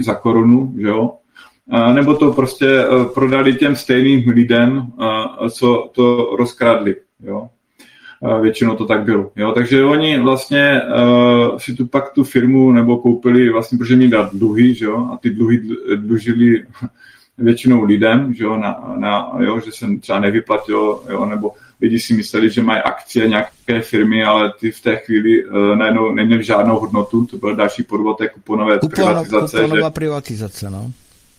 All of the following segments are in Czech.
za korunu, že jo, nebo to prostě prodali těm stejným lidem, co to rozkradli, jo. Většinou to tak bylo, jo. Takže oni vlastně si pak tu firmu nebo koupili vlastně, protože měli dát dluhy, že jo, a ty dluhy dlužili většinou lidem, že jo, jo, že se třeba nevyplatilo, jo, nebo lidi si mysleli, že mají akcie nějaké firmy, ale ty v té chvíli najednou neměli žádnou hodnotu, to byl další podvod té kuponové privatizace. Kuponová privatizace, no.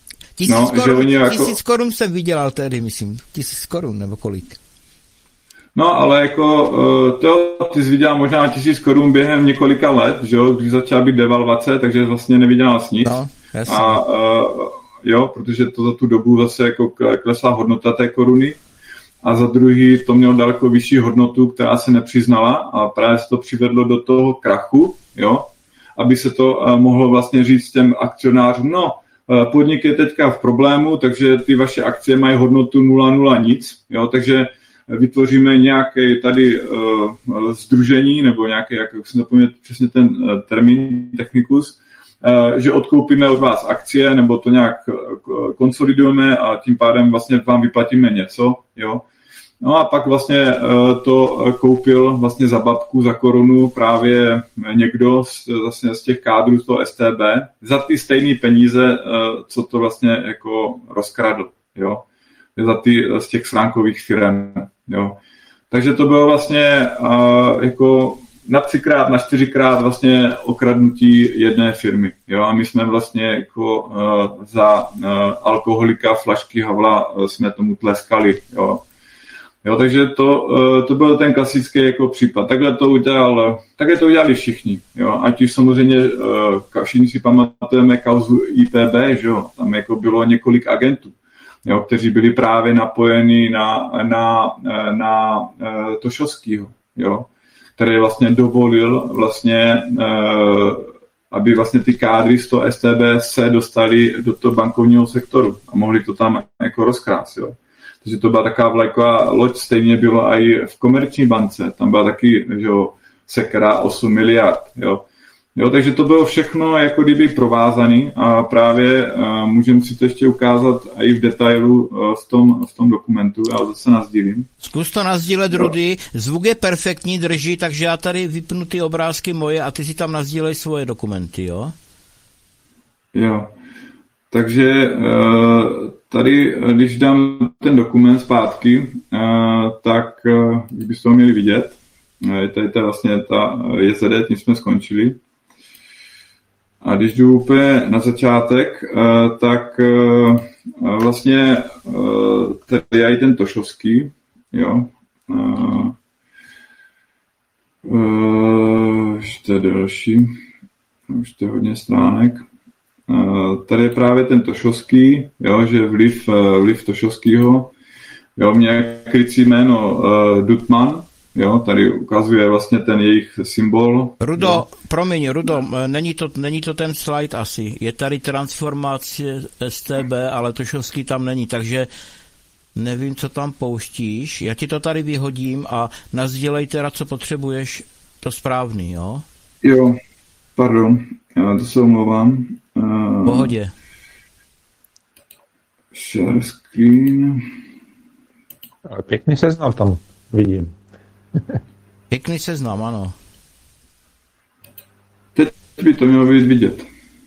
1000 korun jsem vydělal tehdy, myslím. 1000 korun, nebo kolik? No, ale jako ty jsi vydělal možná 1000 korun během několika let, že jo, když začala být devalvace, takže vlastně nevydělal nic. No, jasně. A jo, protože to za tu dobu zase jako klesla hodnota té koruny. A za druhý to mělo daleko vyšší hodnotu, která se nepřiznala a právě se to přivedlo do toho krachu, jo, aby se to mohlo vlastně říct těm akcionářům, no, podnik je teďka v problému, takže ty vaše akcie mají hodnotu 0,0 nic, jo, takže vytvoříme nějaké tady sdružení, nebo nějaké, jak si zapomnět přesně ten termín, technikus, že odkoupíme od vás akcie, nebo to nějak konsolidujeme a tím pádem vlastně vám vyplatíme něco, jo. No a pak vlastně to koupil vlastně za babku, za korunu právě někdo vlastně z těch kádrů z toho STB za ty stejné peníze, co to vlastně jako rozkradl, jo. Z těch stránkových firem, jo. Takže to bylo vlastně jako na 3x, na 4x vlastně okradnutí jedné firmy, jo. A my jsme vlastně jako za alkoholika flašky Havla jsme tomu tleskali, jo. Jo, takže to byl ten klasický jako případ. Takhle to udělali všichni. Jo. Ať už samozřejmě všichni si pamatujeme kauzu IPB, že jo. Tam jako bylo několik agentů, jo, kteří byli právě napojeni na Tošovskýho, jo, který vlastně dovolil vlastně, aby vlastně ty kádry z toho STB se dostali do toho bankovního sektoru a mohli to tam jako rozkrást, jo. Takže to byla taková vlajková loď, stejně bylo i v Komerční bance, tam byla taky, že jo, sekera 8 miliard, jo. Jo, takže to bylo všechno jako kdyby provázaný a právě můžeme si to ještě ukázat i v detailu v tom dokumentu, já zase nasdílím. Zkus to nasdílet, Rudy, zvuk je perfektní, drží, takže já tady vypnu ty obrázky moje a ty si tam nasdílej svoje dokumenty, jo? Jo, takže tady, když dám ten dokument zpátky, tak byste ho měli vidět. Tady to je vlastně ta JZD, tím jsme skončili. A když jdu úplně na začátek, tak vlastně tady je i ten Tošovský, jo. Ještě další, už to je hodně stránek. Tady je právě ten Tošovský, jo, že vliv Tošovskýho, jo, mě krycí jméno Dutman, jo, tady ukazuje vlastně ten jejich symbol. Rudo, jo. Promiň, Rudo, není to ten slide asi. Je tady transformace STB, ale Tošovský tam není, takže nevím, co tam pouštíš. Já ti to tady vyhodím a nasdělej teda, co potřebuješ, to správný, jo? Jo, pardon, to se omlouvám. V pohodě. Share screen. Pěkný seznam tam vidím. Pěkný seznam, ano. Teď by to mělo být vidět.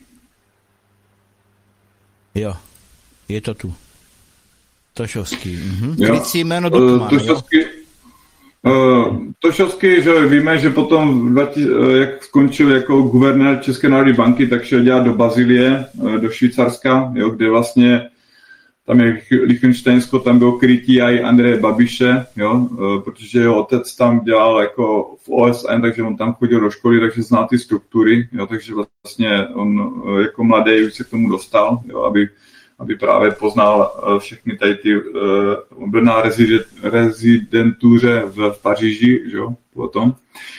Jo, je to tu. Tošovský. Krycí jméno Dutman, Tošovský, že víme, že potom, jak skončil jako guvernér České národní banky, tak šel dělat do Bazilie, do Švýcarska, jo, kde vlastně tam je Lichtensteinsko, tam bylo krytí i Andreje Babiše, jo, protože jeho otec tam dělal jako v OSN, takže on tam chodil do školy, takže zná ty struktury, jo, takže vlastně on jako mladý už se k tomu dostal, jo, aby právě poznal všechny tady ty, byl na rezidentuře v Paříži, že jo, potom.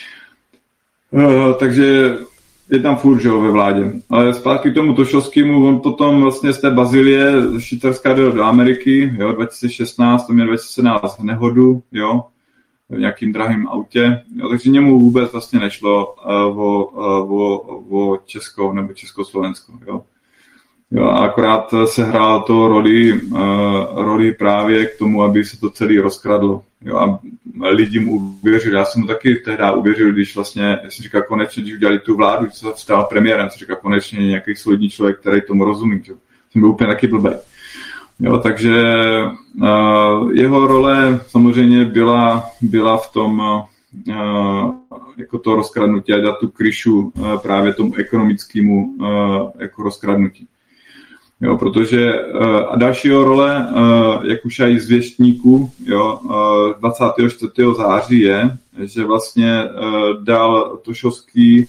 Takže je tam furt, že jo, ve vládě. Ale zpátky k tomu Tošovskému, on potom vlastně z té Bazilie, ze Švýcarska do Ameriky, jo, 2016, to měl 2017 nehodu, jo, v nějakým drahým autě, jo, takže němu vůbec vlastně nešlo o Česko nebo Československo, jo. Jo, a akorát se hrálo to roli právě k tomu, aby se to celé rozkradlo. Jo, a lidi mu uvěřili. Já jsem mu taky tehdy uvěřil, když vlastně, jsem říkal, konečně, když udělali tu vládu, když se stál premiérem, jsem říkal, konečně nějaký solidní člověk, který tomu rozumí. Že? Jsem byl úplně taky blbý. Jo, takže jeho role samozřejmě byla v tom, jako to rozkradnutí a dát tu kryšu právě tomu ekonomickému jako rozkradnutí. Jo, protože a dalšího role, jak už aj z věštníků, jo, 24. září je, že vlastně dal Tošovský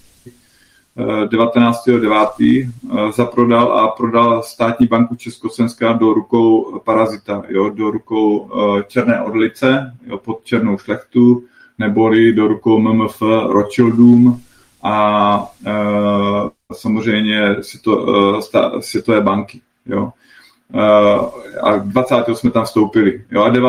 19.9. Zaprodal a prodal státní banku Československa do rukou parazita, jo, do rukou černé orlice, jo, pod černou šlechtu, neboli do rukou MMF Rothschildům a samozřejmě světové banky. Jo. A 20. jsme tam vstoupili. Jo. A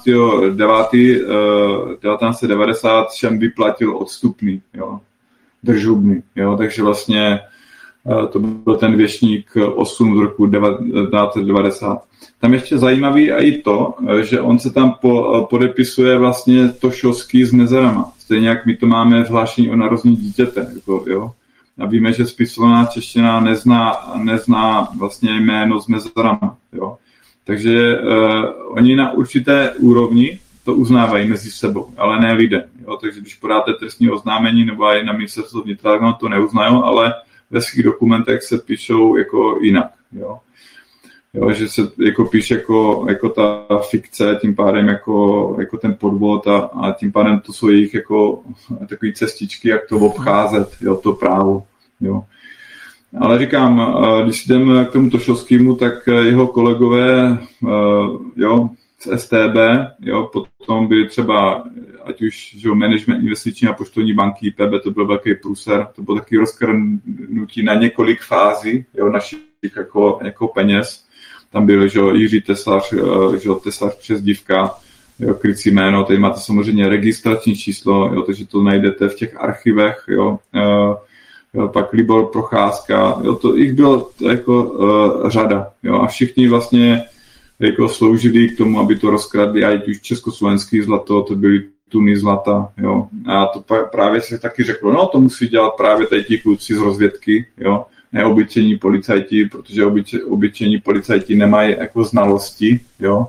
1990 všem vyplatil odstupný, jo. Držubný. Jo. Takže vlastně to byl ten věštník 8 z roku 1990. Tam ještě zajímavý i to, že on se tam podepisuje vlastně Tošovský s mezerama. Stejně jak my to máme v hlášení o narození dítěte. Jako, jo. A víme, že spisovaná čeština nezná vlastně jméno s mezerama. Jo. Takže oni na určité úrovni to uznávají mezi sebou, ale ne lidem. Jo. Takže když podáte trestní oznámení nebo i na ministerstvo vnitra, no, to neuznají, ale ve svých dokumentech se píšou jako jinak. Jo. Jo, že se jako píše jako ta fikce, tím pádem jako ten podvod a tím pádem to jsou jejich jako takové cestičky, jak to obcházet, jo, to právo. Jo. Ale říkám, když jdeme k tomu Tošovskému, tak jeho kolegové, jo, z STB, jo, potom by třeba, ať už že management investiční a poštovní banky IPB, to byl velký průser, to bylo taky rozkrnutí na několik fází, jo, našich jako peněz. Tam byl, že Jiří Tesař, že Tesař přezdívka, jo, krycí jméno, tady máte samozřejmě registrační číslo, jo, takže to najdete v těch archivech, jo, pak Libor Procházka, jo, to jich bylo jako řada, jo, a všichni vlastně jako sloužili k tomu, aby to rozkradli, a už československý zlato, to byly tuny zlata, jo, a to právě se taky řeklo, no, to musí dělat právě tady ti kluci z rozvědky, jo, neobyčejní policajti, protože obyčejní policajti nemají jako znalosti, jo,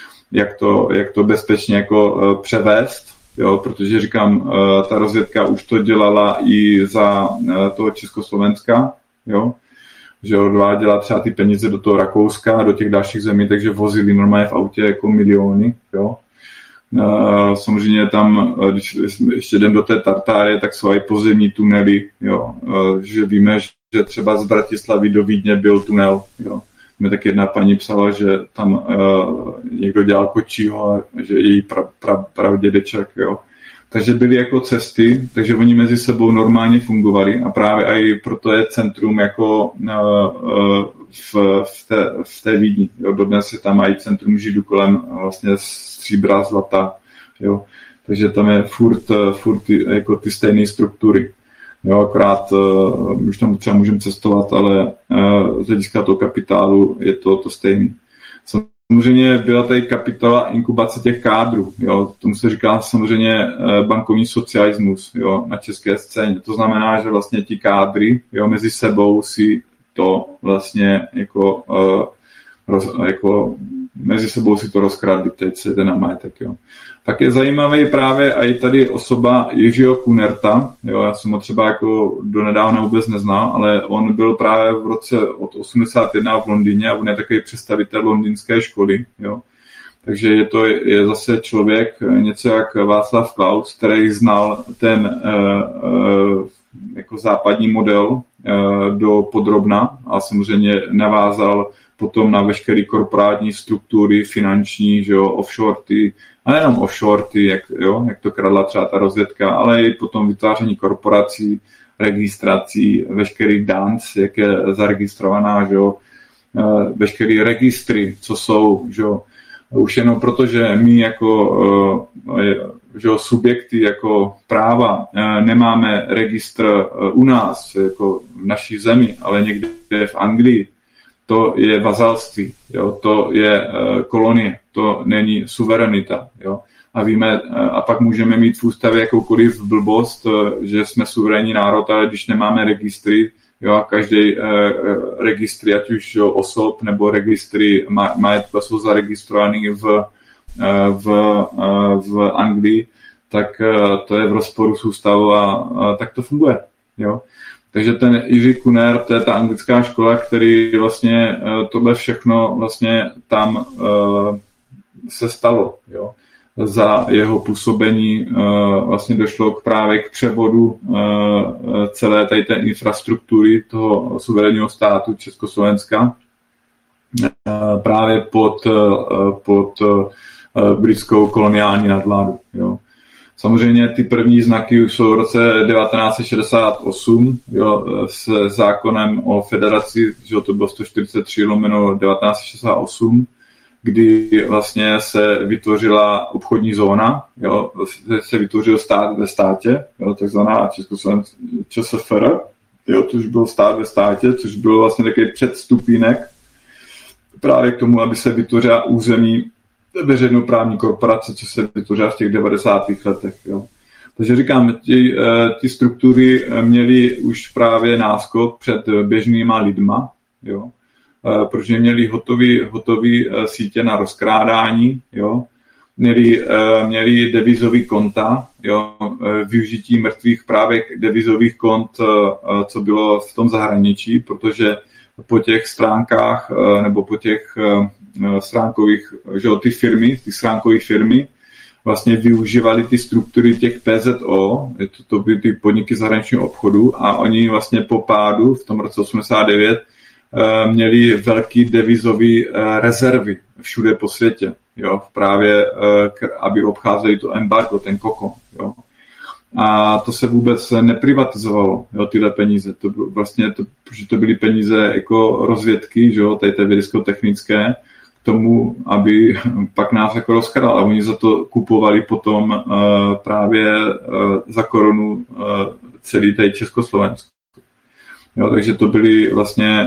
jak to bezpečně jako převést, jo, protože říkám, ta rozvědka už to dělala i za toho Československa, jo, že odváděla třeba ty peníze do toho Rakouska, do těch dalších zemí, takže vozili normálně v autě jako miliony, jo. Samozřejmě tam, když ještě jdem do té Tartárie, tak jsou i pozemní tunely, jo, že víme, že třeba z Bratislavy do Vídně byl tunel, jo. Mě tak jedna paní psala, že tam někdo dělal kočího a že její pradědeček, jo. Takže byly jako cesty, takže oni mezi sebou normálně fungovali a právě i proto je centrum jako v té Vídni. Jo. Dodnes je tam i centrum Židů kolem vlastně stříbra, zlata, jo. Takže tam je furt jako ty stejné struktury. Jo, akorát už tam třeba můžeme cestovat, ale z hlediska toho kapitálu je to stejné. Samozřejmě byla tady kapitola inkubace těch kádrů. Jo. Tomu se říká samozřejmě bankovní socialismus, jo, na české scéně. To znamená, že vlastně ti kádry, jo, mezi sebou si to vlastně jako mezi sebou si to rozkradli, teď se jde na majetek. Jo. Tak je zajímavý právě i tady osoba Jiřího Kunerta, jo, já jsem ho třeba jako donedávna vůbec neznal, ale on byl právě v roce od 81 v Londýně a on je takový představitel londýnské školy, jo. Takže je zase člověk, něco jak Václav Klaus, který znal ten jako západní model do podrobna a samozřejmě navázal potom na veškeré korporátní struktury, finanční, že jo, offshorty, a nejenom offshorty, jak to kradla třeba ta rozvědka, ale i potom vytváření korporací, registrací, veškerý dance, jak je zaregistrovaná, že jo, veškeré registry, co jsou, že jo, už jenom proto, že my jako že jo, subjekty jako práva nemáme registr u nás, jako v naší zemi, ale někde v Anglii, to je vazalství, jo? To je kolonie, to není suverenita. Jo? A víme, a pak můžeme mít v ústavě jakoukoliv blbost, že jsme suverénní národ, ale když nemáme registry, jo, a každý registry, ať už osob nebo registry majetku jsou zaregistrovaný v Anglii, tak to je v rozporu s ústavou a tak to funguje. Jo. Takže ten Jiří Kuner, to je ta anglická škola, který vlastně tohle všechno vlastně tam se stalo. Jo. Za jeho působení vlastně došlo právě k převodu celé tady té infrastruktury toho suverénního státu Československa právě pod britskou koloniální nadvládu. Jo. Samozřejmě ty první znaky už jsou v roce 1968 jo, s zákonem o federaci, že to bylo 143/1968, kdy vlastně se vytvořila obchodní zóna, jo, se vytvořil stát ve státě, jo, takzvaná ČSFR, jo, což byl stát ve státě, což byl vlastně takový předstupínek právě k tomu, aby se vytvořila území veřejnoprávní korporace, co se vytvořila v těch 90. letech. Jo. Takže říkám, ty struktury měly už právě náskok před běžnýma lidma, jo. Protože měli hotový sítě na rozkrádání, jo. Měli devizový konta, jo. Využití mrtvých právě devizových kont, co bylo v tom zahraničí, protože po těch stránkách nebo po těch stránkových, že ty stránkové firmy vlastně využívali ty struktury těch PZO, to byly ty podniky zahraničního obchodu a oni vlastně po pádu v tom roce 89 měli velký devizový rezervy všude po světě, jo, právě aby obcházeli to embargo, ten kokon, jo. A to se vůbec neprivatizovalo, jo, tyhle peníze. To vlastně, protože to byly peníze jako rozvědky, že jo, tady té vědecko-technické, k tomu, aby pak nás jako rozkradal. A oni za to kupovali potom právě za korunu celý tady Československo. Jo, takže to byly vlastně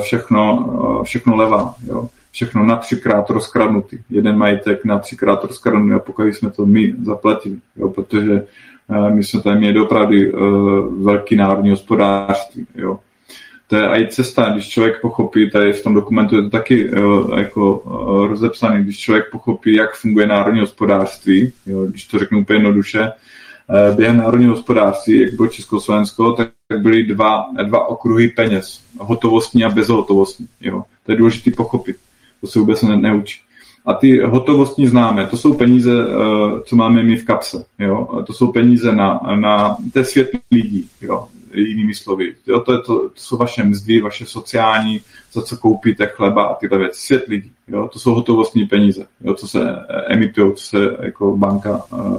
všechno levá, jo. Všechno na 3krát rozkradnutý. Jeden majetek na 3krát rozkradnutý a pokud jsme to my zaplatili, jo, protože my jsme tady měli opravdu velký národní hospodářství. Jo. To je i cesta, když člověk pochopí, tady v tom dokumentu je to taky jako rozepsaný, když člověk pochopí, jak funguje národní hospodářství, jo, když to řeknu úplně jednoduše, během národního hospodářství, jak bylo Československo, tak byly dva okruhy peněz, hotovostní a bezhotovostní. Jo. To je důležité pochopit, to se vůbec neučí. A ty hotovostní známe, to jsou peníze, co máme my v kapse. Jo? To jsou peníze na to je svět lidí, jo? Jinými slovy. Jo? To jsou vaše mzdy, vaše sociální, za co koupíte chleba a tyhle věci. Svět lidí, jo? To jsou hotovostní peníze, jo? Co se emitují, co se jako banka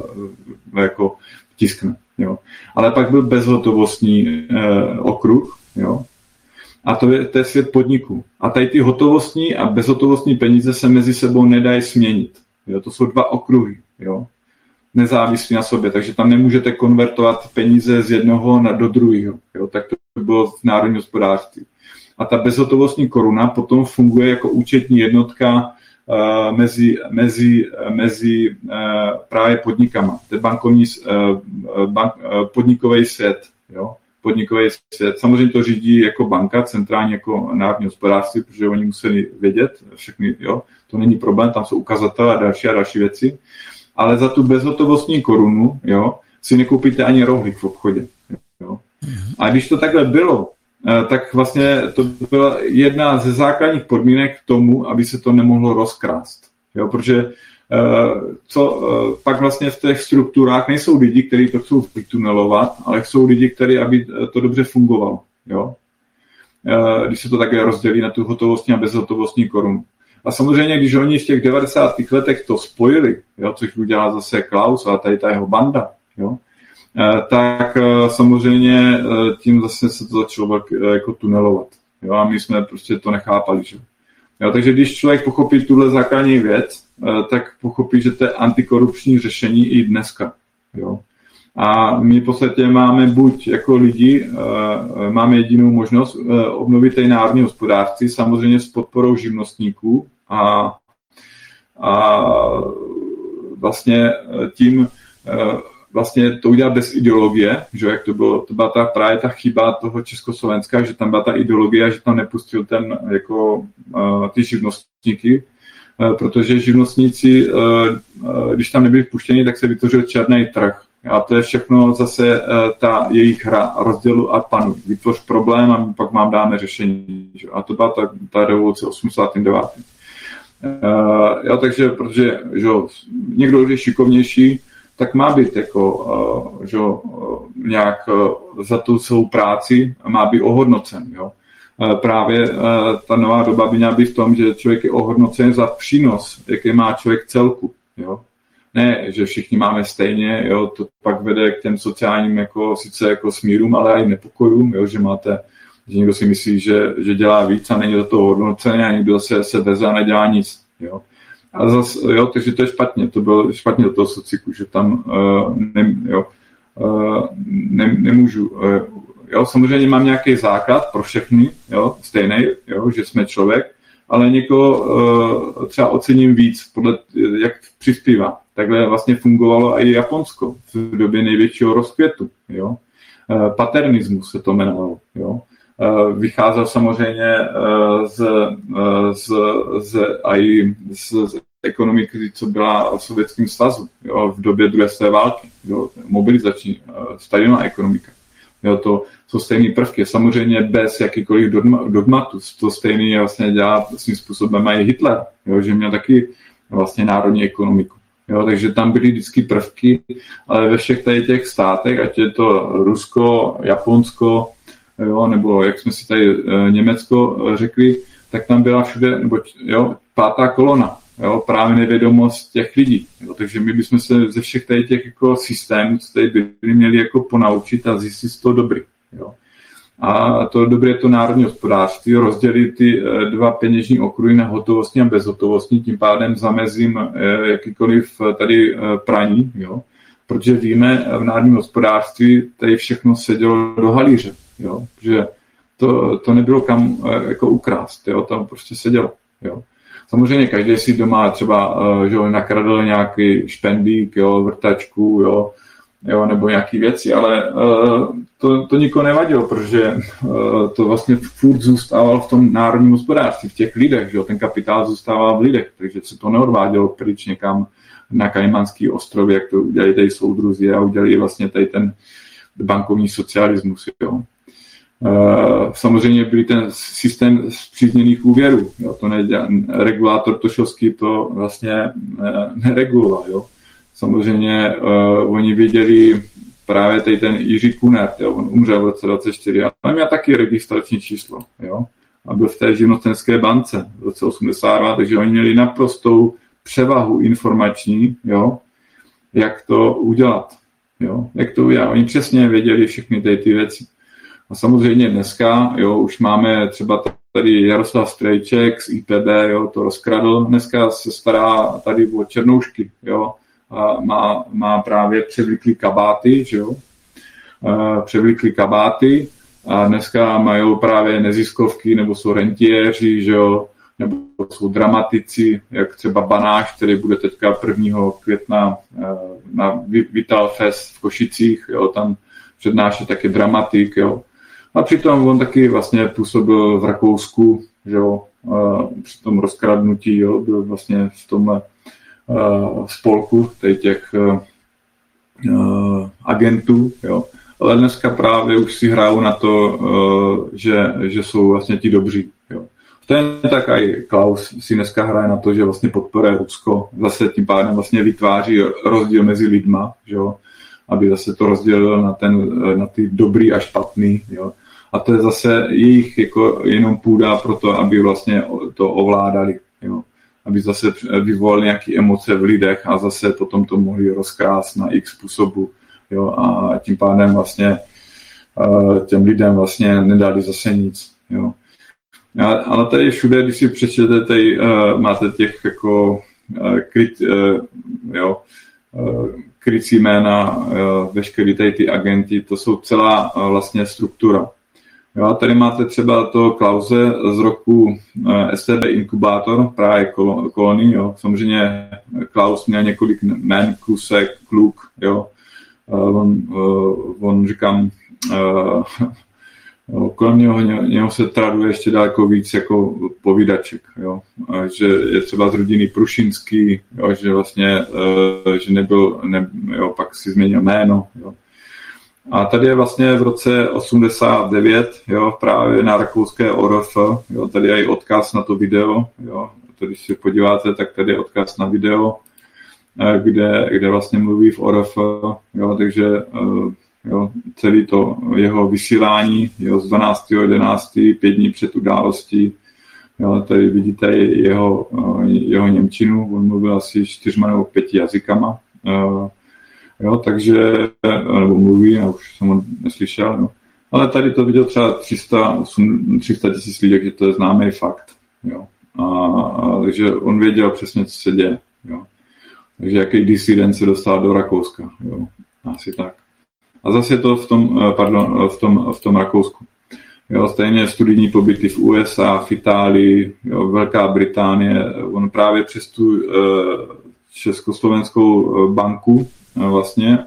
jako tiskne. Jo? Ale pak byl bezhotovostní okruh, jo? A to je svět podniků. A tady ty hotovostní a bezhotovostní peníze se mezi sebou nedají směnit. Jo? To jsou dva okruhy, jo? Nezávislí na sobě, takže tam nemůžete konvertovat peníze z jednoho do druhého. Jo? Tak to bylo v národním hospodářství. A ta bezhotovostní koruna potom funguje jako účetní jednotka mezi právě podnikama. To je podnikový svět, jo? Podnikový svět. Samozřejmě to řídí jako banka, centrální jako národní hospodářství, protože oni museli vědět všechny, jo, to není problém, tam jsou ukazatele a další věci, ale za tu bezhotovostní korunu, jo, si nekoupíte ani rohlík v obchodě, jo. A když to takhle bylo, tak vlastně to byla jedna ze základních podmínek k tomu, aby se to nemohlo rozkrást, jo, protože pak vlastně v těch strukturách nejsou lidi, kteří to chcou vytunelovat, ale jsou lidi, kteří, aby to dobře fungovalo. Jo? Když se to také rozdělí na tu hotovostní a bezhotovostní korunu. A samozřejmě, když oni v těch 90. letech to spojili, jo, což udělal zase Klaus a tady ta jeho banda, jo, tak samozřejmě tím zase se to začalo jako tunelovat. Jo? A my jsme prostě to nechápali. Že? Jo, takže když člověk pochopí tuhle základní věc, tak pochopí, že to je antikorupční řešení i dneska. Jo. A my v podstatě máme buď jako lidi, máme jedinou možnost obnovit té národní hospodářství, samozřejmě s podporou živnostníků a vlastně tím vlastně to udělat bez ideologie, že jak to byla právě ta chyba toho Československa, že tam byla ta ideologie, že tam nepustil ty živnostníky, protože živnostníci, když tam nebyli vpuštěni, tak se vytvořil černý trh. A to je všechno zase ta jejich hra rozdělu a panu. Vytvoř problém a pak vám dáme řešení. Že? A to byla ta revoluce 89. Takže, protože že někdo, když je šikovnější, tak má být nějak za tu svou práci má být ohodnocen. Jo? Právě ta nová doba by měla být v tom, že člověk je ohodnocen za přínos, jaký má člověk celku. Jo? Ne, že všichni máme stejně, jo? To pak vede k těm sociálním sice smírům, ale i nepokojům, jo? Že někdo si myslí, že dělá víc a není za to hodnocený a někdo se veze a nedělá nic. Jo? A zase, takže to je špatně, to bylo špatně do toho sociku, že tam nemůžu. Samozřejmě mám nějaký základ pro všechny, stejný, že jsme člověk, ale někoho třeba ocením víc, podle jak přispívá. Takhle vlastně fungovalo i Japonsko v době největšího rozkvětu. Jo? Paternismus se to jmenovalo. Jo? Vycházel samozřejmě z ekonomiky, co byla v Sovětském svazu, jo, v době druhé světové války, jo, mobilizační, stadinová ekonomika. Jo, to jsou stejné prvky. Samozřejmě bez jakýkoliv dogmatu. To stejný vlastně dělá svým způsobem i Hitler, jo, že měl taky vlastně národní ekonomiku. Jo, takže tam byly vždycky prvky, ale ve všech tady těch státech, ať je to Rusko, Japonsko, jo, nebo jak jsme si tady Německo řekli, tak tam byla všude, nebo pátá kolona, jo, právě nevědomost těch lidí. Jo, takže my bychom se ze všech tady těch systémů, co tady byli, měli ponaučit a zjistit z toho dobrý. Jo. A to dobré je to národní hospodářství, rozdělit ty dva peněžní okruhy na hotovostní a bezhotovostní, tím pádem zamezím jakýkoliv tady praní, jo. Protože víme, v národním hospodářství tady všechno sedělo do halíře, jo, že to nebylo kam ukrást, jo, tam prostě sedělo, jo. Samozřejmě každý si doma třeba nakradl nějaký špendík, jo, vrtačku, jo, nebo nějaký věci, ale to nikoho nevadilo, protože to vlastně furt zůstávalo v tom národním hospodářství, v těch lidech, že jo, ten kapitál zůstával v lidech, takže se to neodvádělo pryč někam na Kajmanský ostrovy, jak to udělali tady soudruzi a udělali vlastně tady ten bankovní socialismus, jo. Samozřejmě byl ten systém zpřízněných úvěrů. Jo, to regulátor Tošovský to vlastně nereguloval. Jo. Samozřejmě oni věděli právě tady ten Jiří Kunert, jo, on umřel v roce 24, ale měl taky registrační číslo. Jo, a byl v té živnostenské bance v roce 82, takže oni měli naprostou převahu informační, jo, jak to udělat. Jo, jak to udělat. Oni přesně věděli všechny ty věci. A samozřejmě dneska, jo, už máme třeba tady Jaroslav Strejček z IPB, jo, to rozkradl. Dneska se stará tady o černoušky, jo, a má právě převlíklý kabáty, že jo, převlíklý kabáty a dneska mají právě neziskovky, nebo jsou rentiéři, že jo, nebo jsou dramatici, jak třeba Banáš, který bude teďka 1. května na Vital Fest v Košicích, jo, tam přednáší taky dramatik, jo. A přitom on taky vlastně působil v Rakousku, že jo, při tom rozkradnutí, jo, byl vlastně v tomhle spolku těch agentů, jo. Ale dneska právě už si hrajou na to, že jsou vlastně ti dobří, jo. Ten tak i Klaus si dneska hraje na to, že vlastně podporuje Rusko, zase tím pádem vlastně vytváří rozdíl mezi lidma, že jo, aby zase to rozdělil na ty dobrý a špatný, jo. A to je zase jejich jenom půda pro to, aby vlastně to ovládali, jo. Aby zase vyvolali nějaké emoce v lidech a zase potom to mohli rozkrást na x způsobu, jo. A tím pádem vlastně těm lidem vlastně nedali zase nic, jo. Ale tady všude, když si přečtete, tady máte těch krycí jména, veškerý tady ty agenti, to jsou celá vlastně struktura. Jo, a tady máte třeba to Klause z roku STB Inkubátor, právě kolonii, jo. Samozřejmě Klaus měl několik jmén, Klusek, Kluk, jo. On říkám, kolem něho se traduje ještě daleko víc jako povídaček, jo. Že je třeba z rodiny Prušinský, jo, že vlastně, že nebyl, jo, pak si změnil jméno, jo. A tady je vlastně v roce 89, jo, právě na rakouské ORF, jo, tady je i odkaz na to video, jo, to, když se podíváte, tak tady je odkaz na video, kde vlastně mluví v ORF, jo, takže jo, celý to jeho vysílání, jo, z 12.11., 5 dní před událostí, jo, tady vidíte jeho němčinu, on mluvil asi 4 nebo 5 jazykama, jo, takže, nebo mluví, já už jsem ho neslyšel, no. Ale tady to viděl třeba 300 tisíc lidí, že to je známý fakt, jo. Takže on věděl přesně, co se děje, jo. Takže jaký disident se dostal do Rakouska, jo, asi tak. A zase je to v tom Rakousku. Jo, stejně studijní pobyty v USA, v Itálii, jo, Velká Británie, on právě přes tu Československou banku vlastně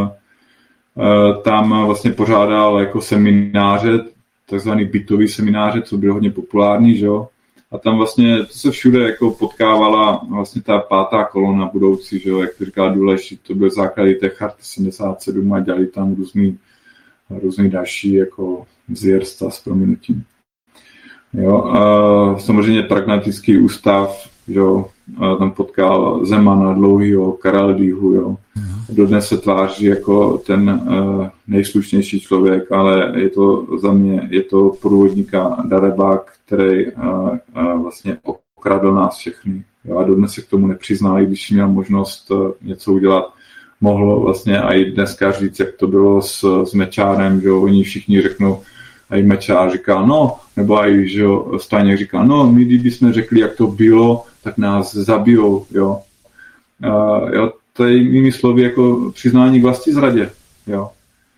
tam vlastně pořádal jako semináře, takzvaný bytový semináře, co bylo hodně populární, že jo. A tam vlastně to se všude jako potkávala vlastně ta 5. kolona budoucí, že jo, jak to říká Důležitý, to byl základy té charty 77 a dělali tam různý další jako zvěrstva s prominutím. Jo, a samozřejmě pragmatický ústav, že jo, tam potkal Zemana, Dlouhýho, Karaldýhu, jo. Dodnes se tváří jako ten nejslušnější člověk, ale je to za mě, je to průvodníka Darebák, který vlastně okradl nás všechny. Jo, a dodnes se k tomu nepřizná, i když měl možnost něco udělat. Mohlo vlastně i dneska říct, jak to bylo s Mečárem, že jo, oni všichni řeknou, a i Mečár říká, no, nebo i, že jo, Staněk říká, no, my kdybychom řekli, jak to bylo, tak nás zabijou, jo. Jo, to je jinými slovy jako přiznání k vlastizradě, jo.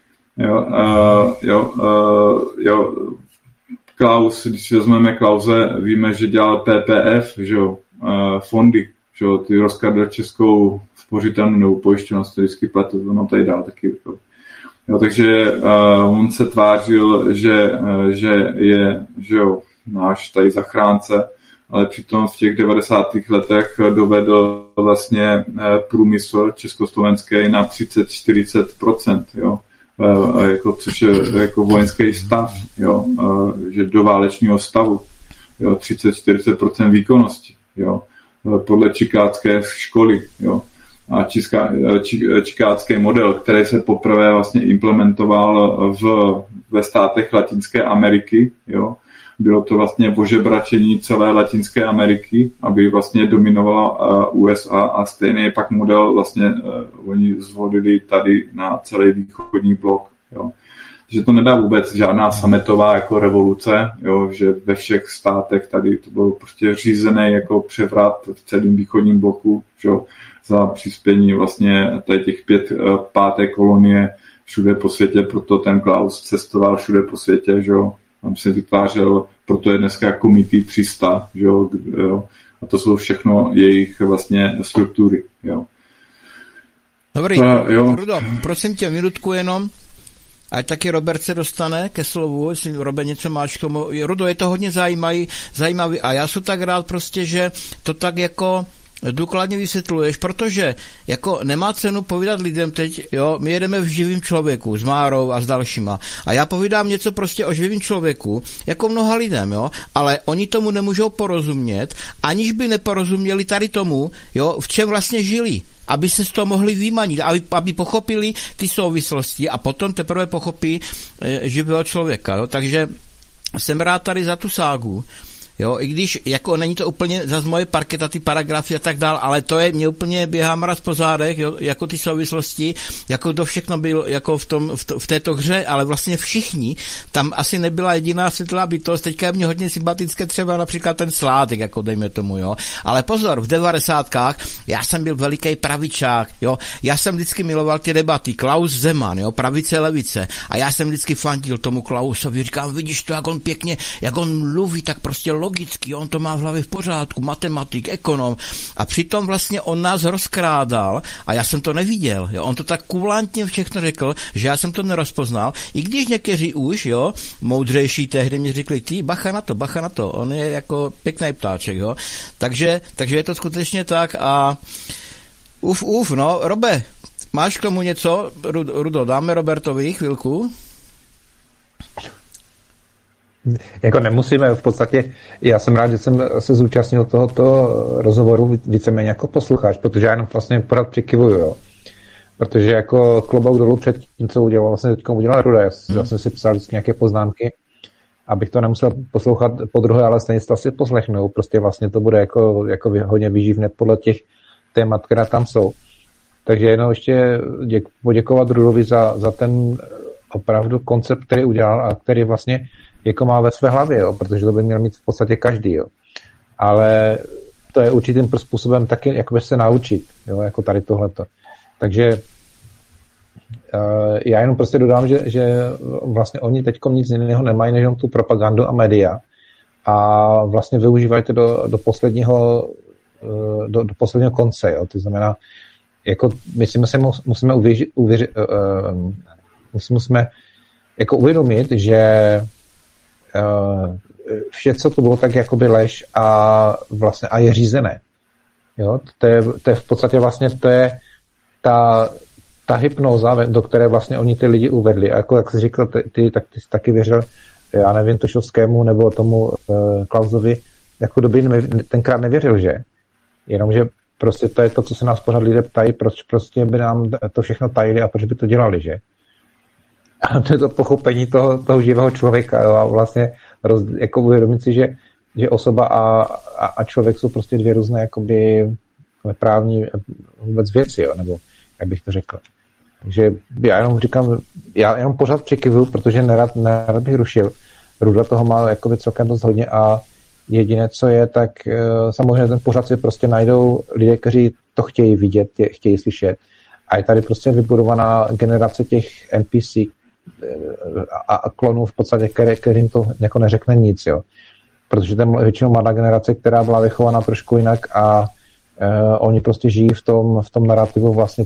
Jo, Klaus, když vezmeme Klause, víme, že dělal PPF, že jo, fondy, že jo, ty rozkradl českou spořitelnu nebo pojišťovnost, který vždycky platil, no tady dál taky. Jo, takže on se tvářil, že je, že jo, náš tady zachránce, ale přitom v těch 90. letech dovedl vlastně průmysl československý na 30-40%, jo. Jako, což je jako vojenský stav, jo, že do válečního stavu, jo, 30-40% výkonnosti, jo, podle čikátské školy, jo, a čikátský model, který se poprvé vlastně implementoval ve státech Latinské Ameriky, jo, bylo to vlastně ožebračení celé Latinské Ameriky, aby vlastně dominovala USA a stejný je pak model vlastně oni zvolili tady na celý východní blok. Jo. Takže to nedá vůbec žádná sametová jako revoluce, jo, že ve všech státech tady to bylo prostě řízený jako převrat v celém východním bloku, jo, za přispění vlastně tady těch 5. kolonie všude po světě, proto ten Klaus cestoval všude po světě, že jo. Tam se vytvářel, proto je dneska Committee 300, že jo, a to jsou všechno jejich vlastně struktury, jo. Dobrý, Rudo, prosím tě, minutku jenom, ať taky Robert se dostane ke slovu, jestli Robert něco máš k tomu. Rudo, je to hodně zajímavý a já jsem tak rád prostě, že to tak jako důkladně vysvětluješ, protože jako nemá cenu povídat lidem teď, jo, my jedeme v živým člověku s Márou a s dalšíma a já povídám něco prostě o živým člověku, jako mnoha lidem, jo, ale oni tomu nemůžou porozumět, aniž by neporozuměli tady tomu, jo, v čem vlastně žili, aby se z toho mohli vymanit, aby pochopili ty souvislosti a potom teprve pochopí živého člověka, jo, takže jsem rád tady za tu ságu. Jo, i když jako není to úplně zase moje parketa, ty paragrafy a tak dál, ale to je, mě úplně běhá mraz po zádech, jo, jako ty souvislosti, jako to všechno bylo jako v této hře, ale vlastně všichni, tam asi nebyla jediná světlá bytost, teďka je mě hodně sympatické třeba například ten Sládek, jako dejme tomu, jo, ale pozor, v 90kách já jsem byl veliký pravičák, jo, já jsem vždycky miloval ty debaty, Klaus Zeman, jo, pravice, levice, a já jsem vždycky fandil tomu Klausovi, říkám, vidíš to, jak on pěkně, jak on mluví, tak prostě logicky, on to má v hlavě v pořádku, matematik, ekonom, a přitom vlastně on nás rozkrádal a já jsem to neviděl, jo, on to tak kulantně všechno řekl, že já jsem to nerozpoznal, i když někteří už, jo, moudřejší tehdy mi řekli, ty, bacha na to, on je jako pěkný ptáček, jo, takže je to skutečně tak a no, Robe, máš k tomu něco? Rudo, dáme Robertovi chvilku? Jako nemusíme, v podstatě, já jsem rád, že jsem se zúčastnil tohoto rozhovoru víceméně jako posluchač, protože já jenom vlastně pořád přikyvuju, jo. Protože jako klobouk dolů před tím, co udělal, vlastně teďka udělal Ruda, já jsem si psal vždycky nějaké poznámky, abych to nemusel poslouchat podruhé, ale stejně to asi poslechnou, prostě vlastně to bude jako hodně výživné podle těch témat, která tam jsou. Takže jenom ještě poděkovat Rudovi za ten opravdu koncept, který udělal a který vlastně jako má ve své hlavě, jo, protože to by měl mít v podstatě každý, jo. Ale to je určitým způsobem taky jakoby se naučit, jo, jako tady tohleto. Takže já jenom prostě dodám, že vlastně oni teď nic jiného nemají, než tu propagandu a média a vlastně využívají to do posledního konce, jo. To znamená, jako my si musíme jako uvědomit, že vše, co to bylo, tak jakoby lež a vlastně a je řízené. Jo? To je v podstatě vlastně to je ta hypnóza, do které vlastně oni ty lidi uvedli. A jako jak jsi říkal, ty taky věřil, já nevím, Tošovskému nebo tomu Klausovi, jako doby tenkrát nevěřil, že? Jenomže prostě to je to, co se nás pořád lidé ptají, proč prostě by nám to všechno tajili a proč by to dělali, že? A to je to pochopení toho živého člověka, jo? A vlastně jako uvědomit si, že osoba a člověk jsou prostě dvě různé jakoby právní vůbec věci, jo? Nebo jak bych to řekl. Takže já jenom říkám, já jenom pořád přikyvuju, protože nerad bych rušil. Ruda toho má jakoby celkem dost hodně a jediné, co je, tak samozřejmě ten pořád si prostě najdou lidé, kteří to chtějí vidět, chtějí slyšet. A je tady prostě vybudovaná generace těch NPC a klonů v podstatě, kterým to jako neřekne nic, jo. Protože to je většinou mladá generace, která byla vychovaná trošku jinak a oni prostě žijí v tom narrativu vlastně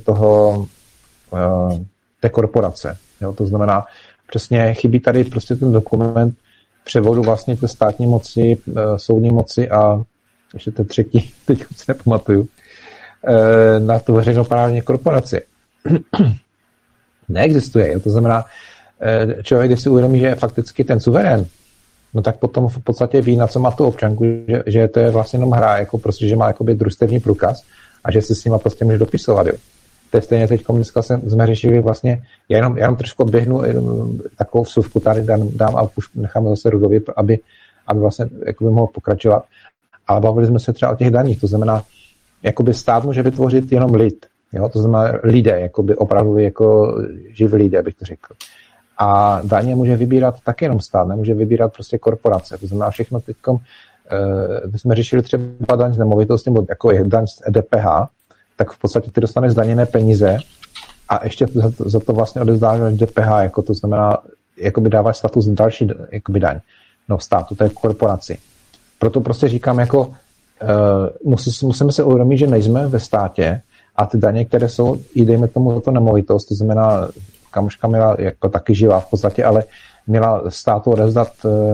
té korporace. Jo. To znamená, přesně chybí tady prostě ten dokument převodu vlastně té státní moci, soudní moci a ještě ten třetí, teď si nepamatuju, na tu veřejnoprávní korporaci. Neexistuje. Jo. To znamená, člověk, když si uvědomí, že je fakticky ten suverén, no tak potom v podstatě ví, na co má tu občanku, že to je vlastně jenom hra, jako prostě, že má jakoby družstevní průkaz a že si s nima prostě může dopisovat. Jo. To je stejně teď dneska jsme řešili vlastně, já jenom trošku odběhnu takovou vsuvku tady dám a už necháme zase Rudovi, aby vlastně jakoby mohl pokračovat. Ale bavili jsme se třeba o těch daních, to znamená, jakoby stát může vytvořit jenom lid, jo? To znamená lidé, jakoby opravdu jako živí lidé, bych to řekl. A daně může vybírat taky jenom stát, nemůže vybírat prostě korporace, to znamená všechno teďkom, my jsme řešili třeba daň z nemovitosti, nebo jako je daň z DPH, tak v podstatě ty dostaneš zdaněné peníze a ještě za to vlastně odevzdáš DPH, jako to znamená, jakoby dáváš status další jakoby daň. No státu, to je korporaci. Proto prostě říkám, jako musíme se uvědomit, že nejsme ve státě a ty daně, které jsou, i dejme tomu to nemovitost, to znamená, kamoška měla jako taky živá v podstatě, ale měla státu odevzdat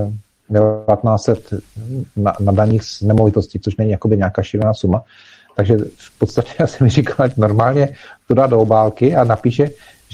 1500 na daních z nemovitostí, což není jakoby nějaká šílená suma. Takže v podstatě já jsem mi říkal, že normálně to dá do obálky a napíše,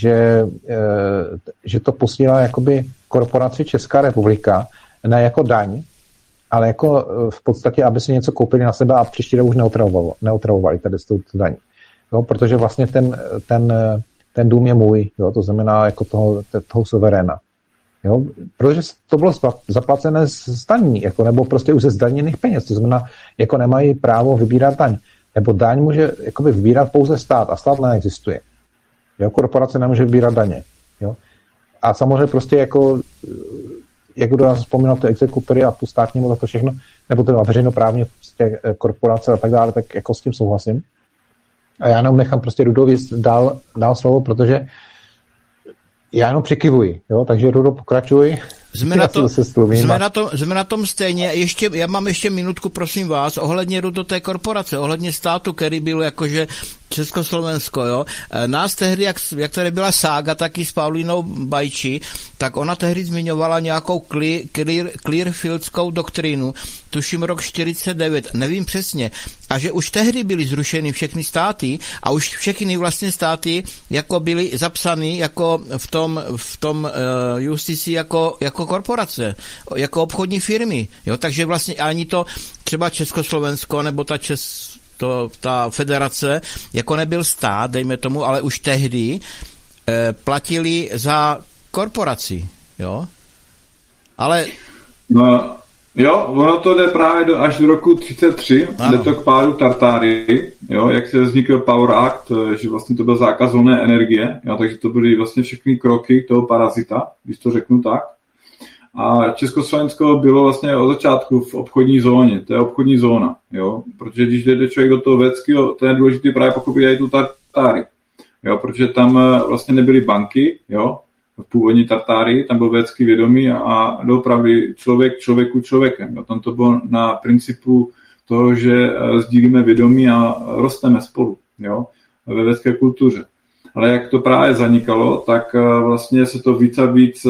že to posílá jakoby korporaci Česká republika, ne jako daň, ale jako v podstatě, aby si něco koupili na sebe a příští rok už neotravovali tady s tou daní. Jo, protože vlastně ten dům je můj, jo, to znamená jako toho suveréna. Jo? Protože to bylo zaplacené z daní, jako, nebo prostě už ze zdaněných peněz, to znamená, jako nemají právo vybírat daň. Nebo daň může jakoby vybírat pouze stát a stát neexistuje. Jo? Korporace nemůže vybírat daně. Jo? A samozřejmě prostě jako, jak kdo nás vzpomínal ty exekutory a tu státní moc a to všechno, nebo to veřejnoprávní prostě korporace a tak dále, tak jako s tím souhlasím. A já jenom nechám prostě Rudovi dál slovo, protože já jenom přikyvuji, jo, takže Rudo, pokračuj. Jsme na tom stejně. Já mám ještě minutku, prosím vás, ohledně Rudo té korporace, ohledně státu, který byl jakože Československo, jo. Nás tehdy, jak tady byla sága taky s Paulínou Bajči, tak ona tehdy zmiňovala nějakou Clearfieldskou doktrínu, tuším rok 49, nevím přesně, a že už tehdy byly zrušeny všechny státy a už všechny vlastně státy jako byly zapsány jako v tom UCC jako korporace, jako obchodní firmy, jo, takže vlastně ani to třeba Československo nebo ta federace, jako nebyl stát, dejme tomu, ale už tehdy platili za korporaci, jo? Ale... No, jo, ono to jde právě až do roku 1933, jde to k pádu Tartárii, jo, jak se vznikl Power Act, že vlastně to byl zákaz volné energie, jo, takže to byly vlastně všechny kroky toho parazita, když to řeknu tak. A Československo bylo vlastně od začátku v obchodní zóně, to je obchodní zóna, jo, protože když jde člověk do toho védského, to je důležité právě pochopit i tu Tartárii, jo, protože tam vlastně nebyly banky, jo, v původní Tartárii, tam byl védský vědomí a doopravdy člověkem, jo, tam to bylo na principu toho, že sdílíme vědomí a rosteme spolu, jo, ve védské kultuře. Ale jak to právě zanikalo, tak vlastně se to víc a víc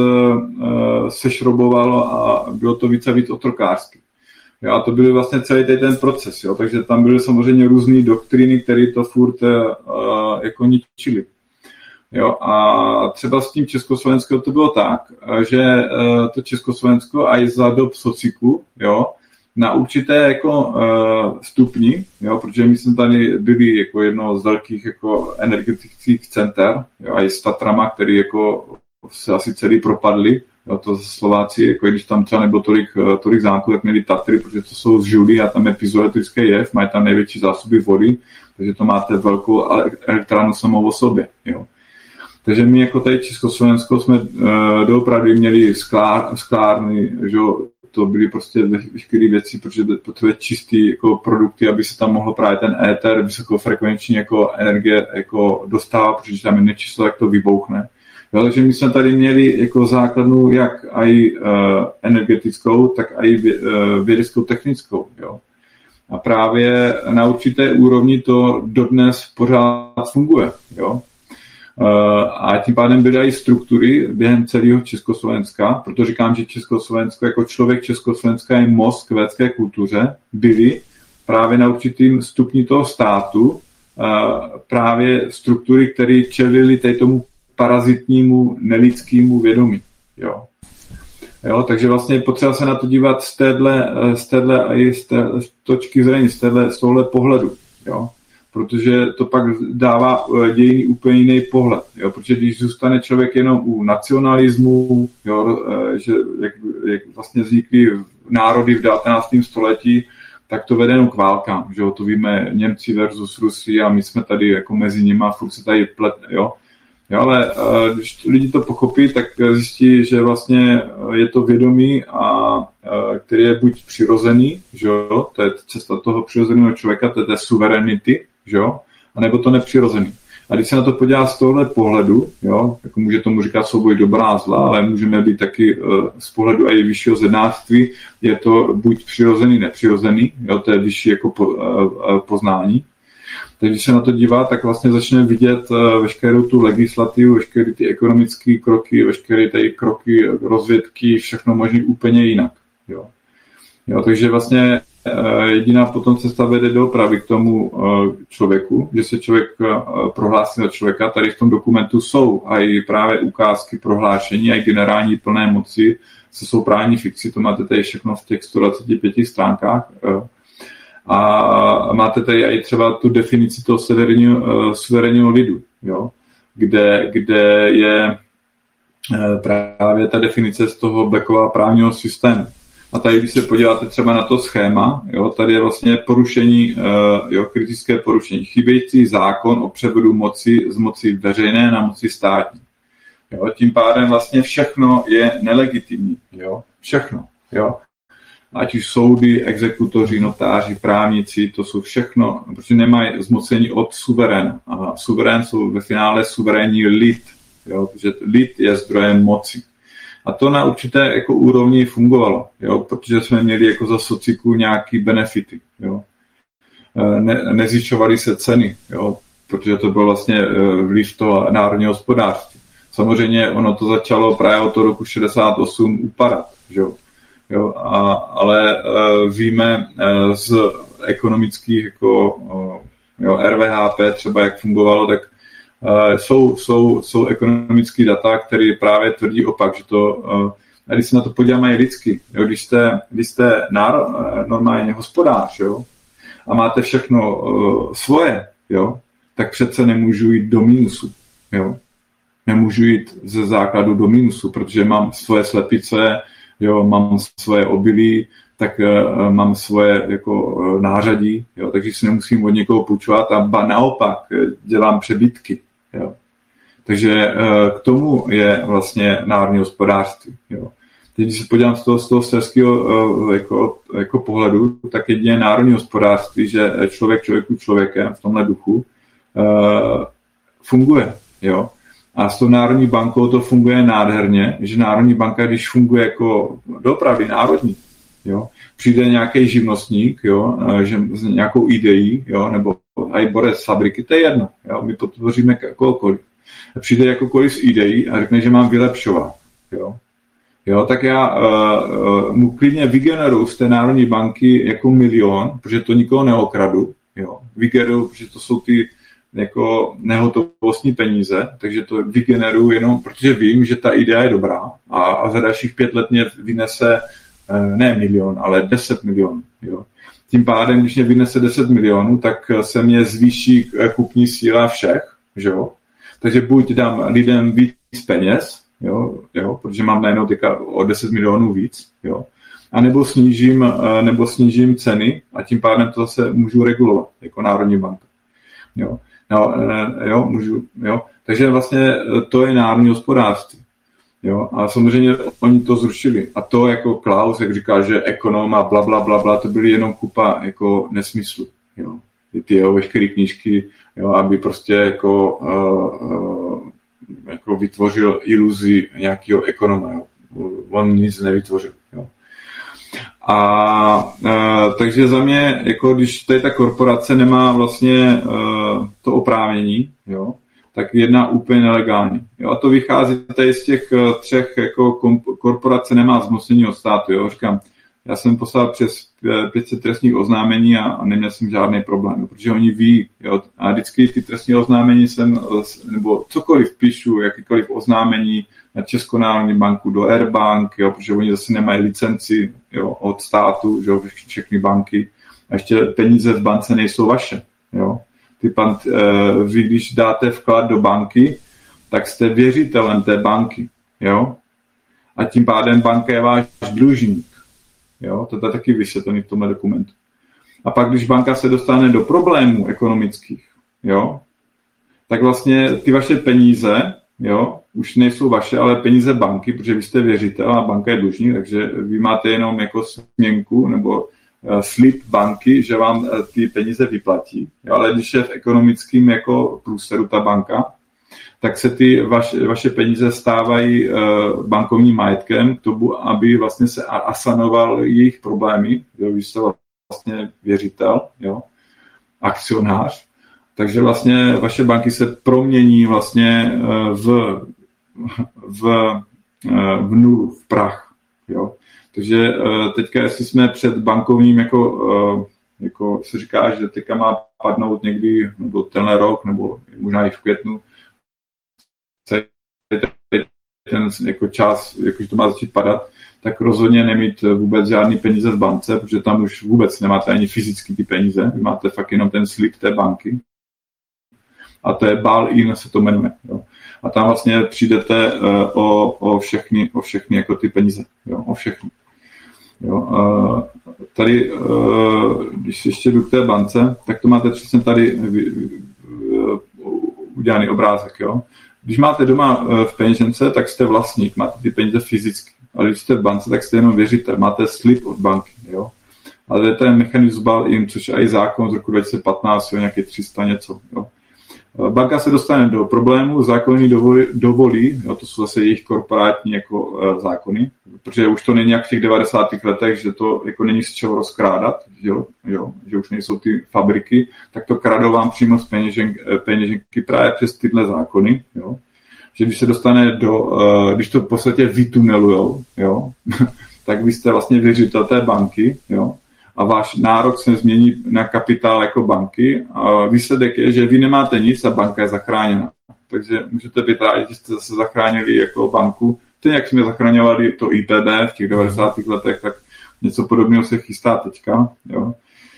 sešrobovalo a bylo to víc a víc otrokářsky. Jo, a to byl vlastně celý ten proces, jo, takže tam byly samozřejmě různé doktríny, které to furt jako ničily. Jo, a třeba s tím Československou to bylo tak, že to Československo i za dob sociku, jo, na určité jako stupni, jo, protože my jsme tady byli jako jedno z velkých jako energetických center, jo, a i s Tatrama, který jako se asi celý propadli, jo, to Slováci, jako když tam třeba nebylo tolik zámků, tak měli Tatry, protože to jsou z žuly a tam je piezoelektrický jev, mají tam největší zásoby vody, takže to máte velkou elektrárnu samou o sobě, jo. Takže my jako tady Československo jsme doopravdy měli sklárny, že to byly prostě veškeré věci, protože potřebuje čistý jako produkty, aby se tam mohlo právě ten éter, vysokofrekvenční jako energie jako dostávat, protože tam je nečíslo, jak to vybouchne. Jo, takže my jsme tady měli jako základnu jak i energetickou, tak i vědeckou technickou. Jo. A právě na určité úrovni to dodnes pořád funguje. Jo. A tím pádem byly i struktury během celého Československa, proto říkám, že Československo jako člověk Československa je most k védské kultuře, byly právě na určitým stupni toho státu právě struktury, které čelily tomu parazitnímu, nelidskému vědomí. Jo. Jo, takže vlastně je potřeba se na to dívat z téhle a i z točky zrení, z tohle pohledu. Jo. Protože to pak dává dějiny úplně jiný pohled. Jo? Protože když zůstane člověk jenom u nacionalismu, jo, že jak vlastně vznikly národy v 19. století, tak to vede jenom k válkám. Že jo? To víme Němci versus Rusi a my jsme tady jako mezi nimi a furt se tady jo? Jo, ale když lidi to pochopí, tak zjistí, že vlastně je to vědomí, který je buď přirozený, že jo? To je cesta toho přirozeného člověka, to je té suverenity, že jo? A nebo to nepřirozený. A když se na to podívá z tohle pohledu, jo, jako může tomu říkat souboj dobrá a zla, ale můžeme být taky z pohledu i vyššího zednářství, je to buď přirozený, nepřirozený, jo, to je vyšší jako poznání. Takže když se na to dívá, tak vlastně začne vidět veškerou tu legislativu, veškeré ty ekonomické kroky, veškeré ty kroky rozvědky, všechno možný úplně jinak. Jo. Jo, takže vlastně jediná potom cesta vede doopravdy k tomu člověku, že se člověk prohlásí za člověka. Tady v tom dokumentu jsou i právě ukázky prohlášení, i generální plné moci se souprávní fikcí, to máte tady všechno v těch 125 stránkách. A máte tady i třeba tu definici toho suverénního lidu, jo? Kde je právě ta definice z toho Beckova právního systému. A tady, když se podíváte třeba na to schéma, jo, tady je vlastně porušení, kritické porušení. Chybějící zákon o převodu moci z moci veřejné na moci státní. Jo, tím pádem vlastně všechno je nelegitimní. Jo, všechno. Jo. Ať už soudy, exekutoři, notáři, právníci, to jsou všechno, protože nemají zmocnění od suveréna. A suverén jsou ve finále suverénní lid, jo, protože lid je zdrojem moci. A to na určité jako úrovni fungovalo, jo, protože jsme měli jako za sociku nějaký benefity. Jo. Nezvyšovaly se ceny, jo, protože to byl vlastně vliv toho národního hospodářství. Samozřejmě ono to začalo právě od toho roku 68 upadat, jo. Jo, ale víme z ekonomických jako RVHP třeba jak fungovalo, tak jsou ekonomické data, které právě tvrdí opak, že to, a když se na to podíváme i lidsky, jo, když jste normálně hospodář, jo, a máte všechno svoje, jo, tak přece nemůžu jít do mínusu, jo. Nemůžu jít ze základu do mínusu, protože mám svoje slepice, jo, mám svoje obilí, tak mám svoje jako nářadí, jo, takže si nemusím od někoho půjčovat a naopak dělám přebytky. Jo. Takže k tomu je vlastně národní hospodářství. Jo. Teď, když se podívám z toho selského jako pohledu, tak jedině národní hospodářství, že člověku člověkem v tomhle duchu funguje. Jo. A s tou Národní bankou to funguje nádherně, že Národní banka, když funguje jako doopravdy národní, jo, přijde nějaký živnostník, jo, že s nějakou ideí, jo, nebo aj borec z fabriky, to je jedno, jo, my podpoříme kohokoliv. Přijde jakokoliv s ideí a řekne, že mám vylepšovat, jo. Jo, tak já mu klidně vygeneruju z té Národní banky jako 1 milion, protože to nikoho neokradu, jo. Vygeneruju, protože to jsou ty jako nehotovostní peníze, takže to vygeneruju jenom, protože vím, že ta idea je dobrá a za dalších 5 let mě vynese ne 1 milion, ale 10 milionů. Jo. Tím pádem, když mě vynese 10 milionů, tak se mě zvýší kupní síla všech, že jo? Takže buď dám lidem víc peněz, jo, protože mám najednou teďka o 10 milionů víc, jo, a nebo snížím ceny a tím pádem to zase můžu regulovat jako Národní banka. Jo. No, jo, můžu, jo. Takže vlastně to je národní hospodářství. Jo. A samozřejmě oni to zrušili. A to jako Klaus, jak říká, že ekonom a bla, to byly jenom kupa jako nesmyslu. Jo. Ty jeho veškeré knížky, jo, aby prostě jako vytvořil iluzi nějakého ekonoma. Jo. On nic nevytvořil. Jo. Takže za mě, jako když tady ta korporace nemá vlastně to oprávnění, jo, tak jedná úplně nelegálně. Jo, a to vychází tady z těch 3, jako korporace nemá zmocnění od státu. Jo. Říkám, já jsem poslal přes 500 trestních oznámení a neměl jsem žádný problém, protože oni ví, jo, a vždycky ty trestní oznámení nebo cokoliv píšu, jakýkoliv oznámení na Českou národní banku, do Airbank, jo, protože oni zase nemají licenci, jo, od státu, že jo, všechny banky. A ještě peníze v bance nejsou vaše. Jo. Vy, když dáte vklad do banky, tak jste věřitelem té banky. Jo. A tím pádem banka je váš dlužník. Jo. To je taky vysvětlený v tomhle dokumentu. A pak, když banka se dostane do problémů ekonomických, jo, tak vlastně ty vaše peníze, jo, už nejsou vaše, ale peníze banky, protože vy jste věřitel a banka je dlužník, takže vy máte jenom jako směnku nebo slib banky, že vám ty peníze vyplatí. Jo, ale když je v ekonomickém jako průseru ta banka, tak se ty vaše peníze stávají bankovním majetkem k tomu, aby vlastně se asanoval jejich problémy. Jo, vy jste vlastně věřitel, jo, akcionář. Takže vlastně vaše banky se promění vlastně v nulu, v prach. Jo. Takže teďka, jestli jsme před bankovním, jako se říká, že teďka má padnout někdy, nebo tenhle rok, nebo možná i v květnu, ten jako čas, jakože to má začít padat, tak rozhodně nemít vůbec žádný peníze v bance, protože tam už vůbec nemáte ani fyzicky ty peníze, vy máte fakt jenom ten slib té banky. A to je bail-in, se to jmenuje. Jo. A tam vlastně přijdete o všechny jako ty peníze, jo, o všechny. Jo, tady, když ještě jdu k té bance, tak to máte přesně tady udělaný obrázek, jo. Když máte doma v peněžence, tak jste vlastník, máte ty peníze fyzicky. Ale když jste v bance, tak jste jenom věřitel, máte slib od banky, jo. Ale to je ten mechanismus bail-in, což je i zákon z roku 2015, jo, nějaký 300 něco, jo. Banka se dostane do problému, zákony dovolí, jo, to jsou zase jejich korporátní jako zákony, protože už to není jak v těch 90. letech, že to jako není z čeho rozkrádat, že už nejsou ty fabriky, tak to kradou vám přímo z peněženky právě přes tyhle zákony, jo. Že když se dostane když to v podstatě vytunelujou, jo, tak vy jste vlastně věřitel té banky, jo, a váš nárok se změní na kapitál jako banky a výsledek je, že vy nemáte nic a banka je zachráněna. Takže můžete být rádi, že jste zase zachránili jako banku. Teď, jak jsme zachraňovali to IPB v těch 90. letech, tak něco podobného se chystá teďka. Jo.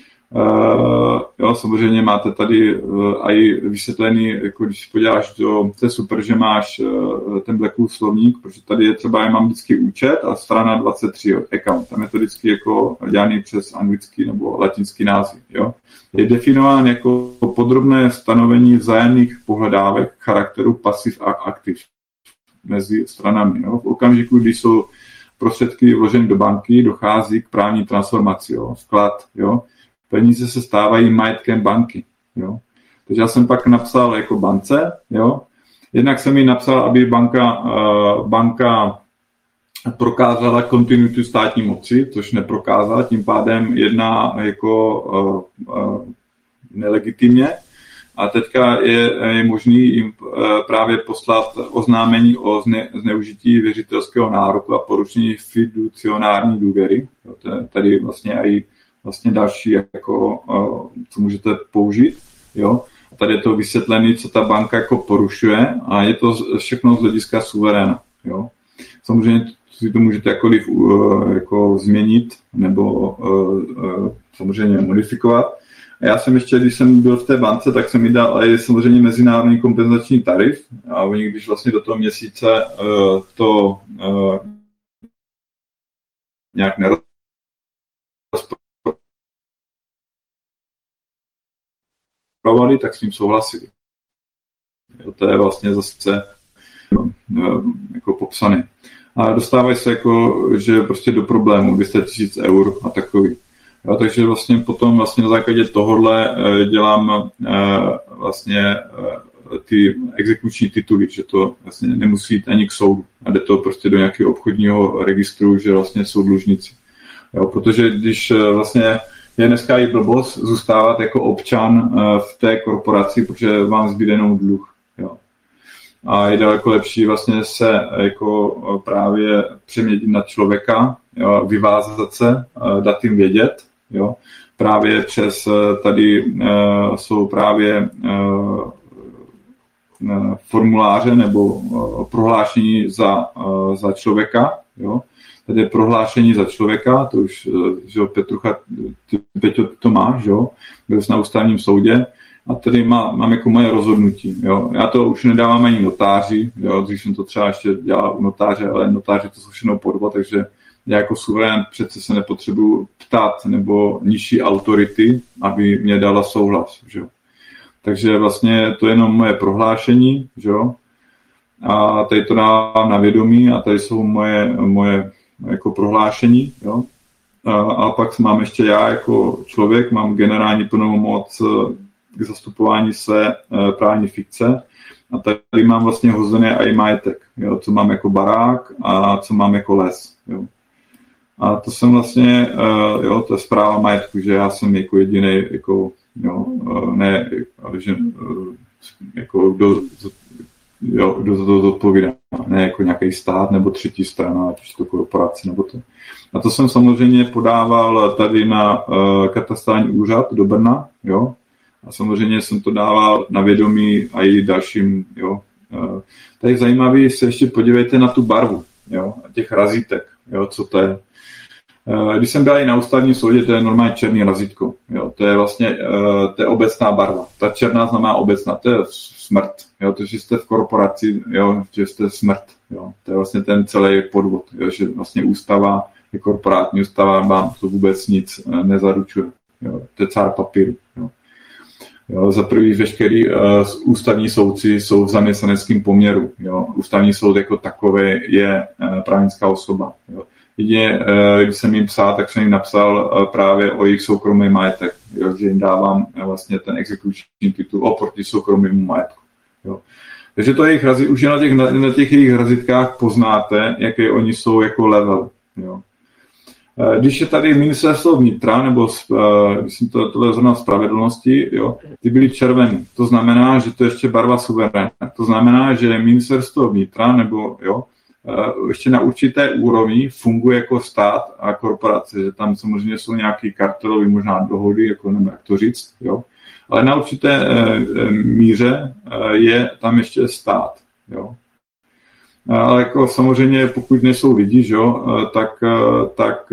Jo, samozřejmě máte tady i vysvětlený, jako když podíváš to je super, že máš ten Blackwood slovník, protože tady je třeba, já mám vždycky účet a strana 23, account, tam je to vždycky jako dělaný přes anglický nebo latinský název. Jo. Je definován jako podrobné stanovení vzájemných pohledávek charakteru pasiv a aktiv mezi stranami. Jo. V okamžiku, kdy jsou prostředky vloženy do banky, dochází k právní transformaci, jo. Vklad, jo. Peníze se stávají majetkem banky. Jo. Takže já jsem pak napsal jako bance, jo. Jednak jsem jí napsal, aby banka prokázala kontinuitu státní moci, což neprokázala, tím pádem jedná jako nelegitimně. A teďka je možný jim právě poslat oznámení o zneužití věřitelského nároku a porušení fiducionární důvěry. Jo. To je tady vlastně i vlastně další, jako, co můžete použít. Jo? A tady je to vysvětlené, co ta banka jako porušuje a je to všechno z hlediska suveréna. Jo? Samozřejmě si to můžete jakkoliv jako změnit nebo samozřejmě modifikovat. A já jsem ještě, když jsem byl v té bance, tak jsem mi dal i samozřejmě mezinárodní kompenzační tarif a oni, když vlastně do toho měsíce to nějak tak s tím souhlasili. To je vlastně zase jako popsané. A dostávají se jako, že prostě do problému 200 000 eur a takový. Jo, takže vlastně potom vlastně na základě tohohle dělám vlastně ty exekuční tituly, že to vlastně nemusí jít ani k soudu. A jde to prostě do nějakého obchodního registru, že vlastně jsou dlužníci. Jo, protože když vlastně je dneska i blbost zůstávat jako občan v té korporaci, protože vám zbyde jenom dluh. Jo. A je daleko lepší vlastně se jako právě přeměnit na člověka, jo, vyvázat se, dát jim vědět. Jo. Právě přes tady jsou právě formuláře nebo prohlášení za člověka. Jo. Tady je prohlášení za člověka, to už, že Petrucha, Peťo to máš, jo, byl jsi na ústavním soudě a tady mám jako moje rozhodnutí, jo. Já to už nedávám ani notáři, jo, dřív jsem to třeba ještě dělal u notáře, ale notáři to jsou všechno podvod, takže já jako suverén přece se nepotřebuji ptát nebo nižší autority, aby mě dala souhlas, jo. Takže vlastně to je jenom moje prohlášení, jo. A tady to dávám na vědomí a tady jsou moje jako prohlášení, jo. A pak mám ještě já jako člověk, mám generální plnou moc k zastupování své právní fikce a tady mám vlastně hozené i majetek, jo, co mám jako barák a co mám jako les, jo. A to jsem vlastně, jo, to je správa majetku, že já jsem jako jediný, jako, jo, ne, že jako kdo za to zodpovídá, ne jako nějaký stát nebo třetí strana, ať už to korporace nebo to. A to jsem samozřejmě podával tady na katastrální úřad do Brna, jo. A samozřejmě jsem to dával na vědomí a i dalším, jo. Tady zajímavý, se ještě podívejte na tu barvu, jo, a těch razítek, jo, co to je. Když jsem byl i na ústavním soudě, to je normálně černý razítko. Jo? To je vlastně to je obecná barva. Ta černá znamená obecná, to je smrt. Jo? To, že jste v korporaci, jo? Že jste smrt. Jo? To je vlastně ten celý podvod. Jo? Že vlastně ústava, je korporátní ústava, vám to vůbec nic nezaručuje. Jo? To je cár papíru. Jo? Jo? Za prvý veškerý ústavní soudci jsou v zaměstnaneckém poměru. Jo? Ústavní soud jako takový je právnická osoba. Jo? Jedině, když jsem jim psal, tak jsem jim napsal právě o jejich soukromý majetek, jo, že jim dávám vlastně ten exekuční titul oproti soukromému majetku. Jo. Takže to jejich razit, už na těch jejich razitkách poznáte, jaké oni jsou jako level. Jo. Když je tady ministerstvo vnitra, nebo když jsem tohle zrovna spravedlnosti, jo, ty byly červený. To znamená, že to je ještě barva suverénna. To znamená, že ministerstvo vnitra, nebo jo, ještě na určité úrovni funguje jako stát a korporace, že tam samozřejmě jsou nějaké kartelové možná dohody, jako nevím, jak to říct, jo. Ale na určité míře je tam ještě stát, jo. Ale jako samozřejmě, pokud nejsou lidi, že jo, tak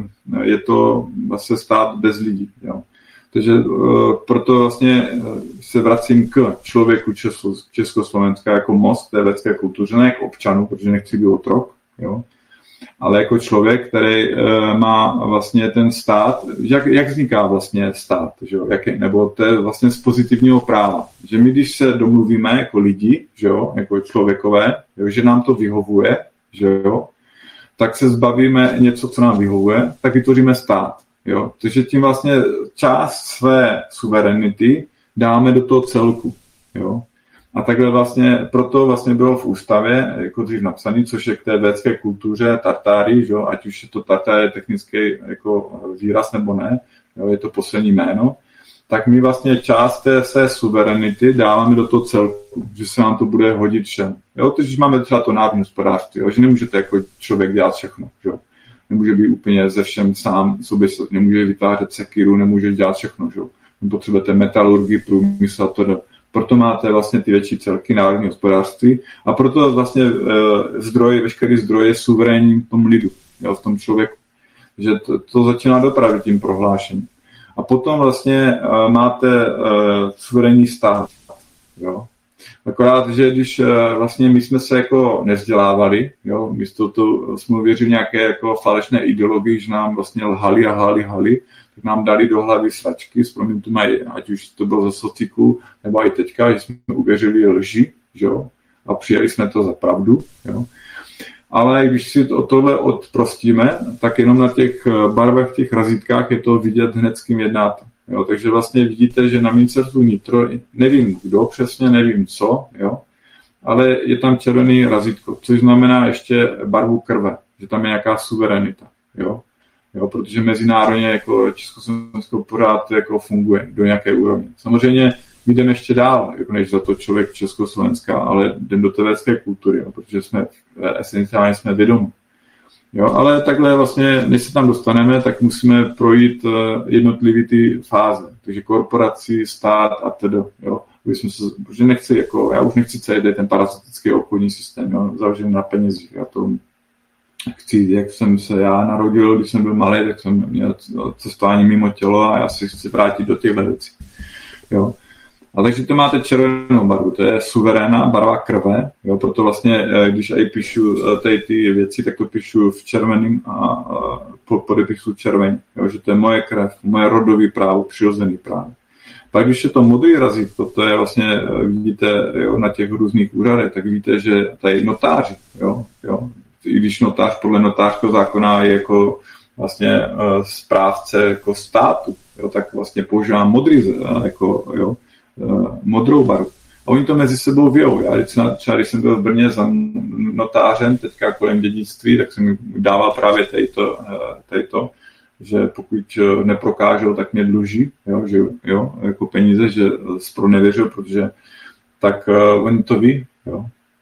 je to vlastně stát bez lidí, jo. Takže proto vlastně se vracím k člověku Československa jako most té védské kultuře, ne jako občanu, protože nechci být otrok, jo? Ale jako člověk, který má vlastně ten stát, jak vzniká vlastně stát, že jo? Nebo to je vlastně z pozitivního práva, že my, když se domluvíme jako lidi, že jo? Jako člověkové, jo? Že nám to vyhovuje, že jo? Tak se zbavíme něco, co nám vyhovuje, tak vytvoříme stát. Jo? Takže tím vlastně část své suverenity dáme do toho celku. Jo? A takhle vlastně, proto vlastně bylo v ústavě, jako dřív napsaný, což je k té védské kultuře Tartári, jo? Ať už je to Tartár je technický jako výraz nebo ne, jo? Je to poslední jméno, tak my vlastně část té své suverenity dáváme do toho celku, že se nám to bude hodit všem. Jo? Takže máme třeba to národní hospodářství, že nemůžete jako člověk dělat všechno. Jo? Nemůže být úplně ze všem sám sobě, nemůže vytvářet sekiru, nemůže dělat všechno, že? Potřebujete metalurgii, průmysl a to. Proto máte vlastně ty větší celky národní hospodářství a proto vlastně veškerý zdroj je suverénním v tom lidu, jo, v tom člověku. Že to začíná dopravit tím prohlášením. A potom vlastně máte suverénní stát, jo. Akorát, že když vlastně my jsme se jako nevzdělávali, jo, místo to jsme věřili nějaké jako falešné ideologii, že nám vlastně lhali, tak nám dali do hlavy sračky, to mají, ať už to bylo za sociku, nebo i teďka, že jsme uvěřili lži, jo, a přijali jsme to za pravdu, jo. Ale když si tohle odprostíme, tak jenom na těch barvech, těch razítkách je to vidět hned, s kým jednáte. Jo, takže vlastně vidíte, že na ministerstvu vnitro, nevím kdo přesně, nevím co, jo, ale je tam červený razítko, což znamená ještě barvu krve, že tam je nějaká suverenita, jo, protože mezinárodně jako Československo pořád jako funguje do nějaké úrovně. Samozřejmě jdeme ještě dál, jako než za to člověk Československa, ale jdeme do té védské kultury, jo, protože esenciálně jsme vědomí. Jo, ale takhle vlastně, než se tam dostaneme, tak musíme projít jednotlivý ty fáze. Takže korporaci, stát a tedy, jo. Protože nechci, jako, já už nechci celý ten parazitický obchodní systém, jo, založený na penězích. Já to chci, jak jsem se já narodil, když jsem byl malý, tak jsem měl cestování mimo tělo a já si chci vrátit do těchto věcí. Jo. A takže to máte červenou barvu, to je suverénná barva krve, jo, proto vlastně, když aj píšu ty věci, tak to píšu v červeným a podepisu červený, jo, že to je moje krev, moje rodový právo, přirozený právo. Pak když je to modrý razítko, to je vlastně, vidíte, jo, na těch různých úřadech, tak vidíte, že tady notáři, jo, i když notář podle notářského zákona je jako vlastně správce jako státu, jo, tak vlastně používám modrý, jako, jo, modrou barvu. A oni to mezi sebou vějou. Já třeba, když jsem byl v Brně za notářem, teďka kolem dědictví, tak jsem mi dával právě tadyto, že pokud neprokážou, tak mě dluží, jo, že, jo, jako peníze, že zpronevěřil, protože tak oni to ví, jo,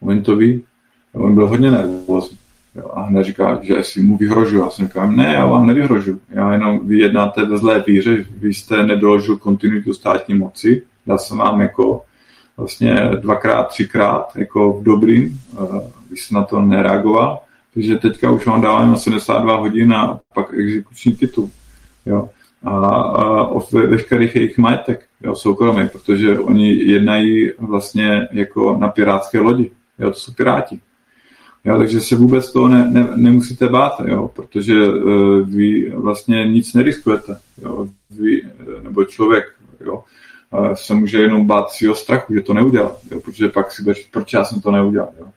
on byl hodně nervózní. A hned říká, že jestli mu vyhrožuju. Já jsem říkal, ne, já vám nevyhrožuju. Já jenom vy jednáte ve zlé víře, vy jste nedoložil kontinuitu státní moci. Já jsem vám jako vlastně 2x, 3x jako v dobrým, vy jste na to nereagoval, Takže teďka už vám dáváme na 72 hodin a pak exekuční titul. Jo. A o veškerých jejich majetek, jo, soukromí, protože oni jednají vlastně jako na pirátské lodi. Jo, to jsou piráti. Jo, takže se vůbec toho nemusíte bát, jo, protože vy vlastně nic neriskujete. Jo, vy, nebo člověk, jo, se může jenom bát svého strachu, že to neudělá, jo, protože pak si bude říct, proč já jsem to neudělal. Jo.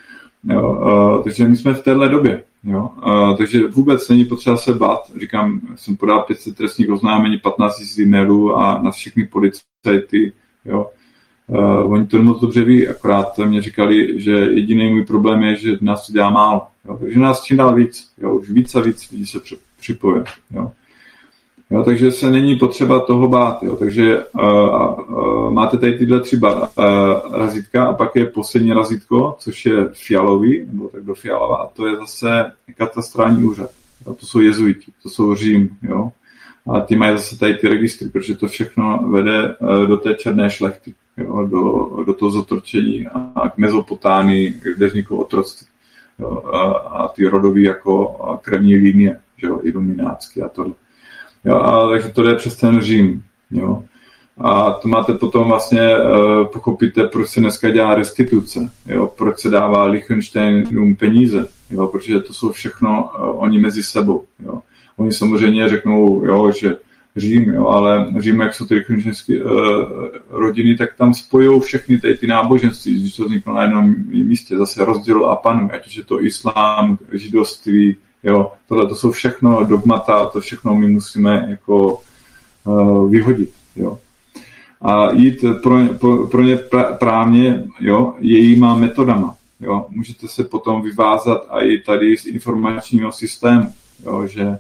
Jo, takže my jsme v téhle době. Jo, takže vůbec není potřeba se bát. Říkám, jsem podal 500 trestních oznámení, 15 000 e-mailů a na všechny policajty. Jo. Oni to moc dobře ví, akorát mě říkali, že jediný můj problém je, že nás to dělá málo. Jo. Takže nás čím dál víc. Jo. Už víc a víc lidí se připojí. Jo. Jo, takže se není potřeba toho bát. Jo. Takže máte tady tyhle 3 razítka a pak je poslední razítko, což je fialový, nebo tak do fialová, a to je zase katastrální úřad. Jo. To jsou jezuiti, to jsou Řím. Jo. A ty mají zase tady ty registry, protože to všechno vede do té černé šlechty, jo, do toho zotročení a k Mezopotánii, kde vzniklo otroctví. Jo. A ty rodový jako krevní linie, jo, iluminácky a tohle. Jo, takže to jde přes ten Řím. Jo. A to máte potom vlastně, pochopíte, proč se dneska dělá restituce, jo, proč se dává Liechtensteinům peníze, jo, protože to jsou všechno oni mezi sebou. Jo. Oni samozřejmě řeknou, jo, že Řím, jo, ale Řím, jak jsou ty liechtenštejnské rodiny, tak tam spojou všechny ty náboženství, když to vzniklo na jednom místě, zase rozdělu a panují, ať už je to islám, židovství, jo, tohle to jsou všechno dogmata, to všechno my musíme jako vyhodit, jo. A jít pro ně právně, jo, jejíma metodama, jo. Můžete se potom vyvázat a i tady z informačního systému, jo, že